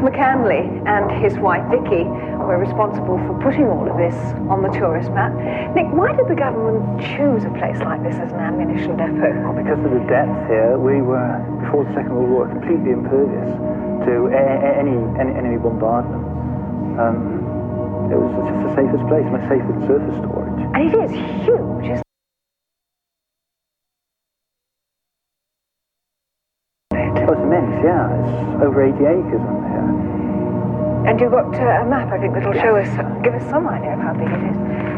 McCandley and his wife Vicky were responsible for putting all of this on the tourist map. Nick, why did the government choose a place like this as an ammunition depot? Well, because of the depth here, we were, before the Second World War, completely impervious to any enemy bombardment. It was just the safest place, much safer than surface storage. And it is huge, isn't it? Oh, it's immense, yeah. It's over 80 acres on here. And you've got a map, I think, that'll show us, give us some idea of how big it is.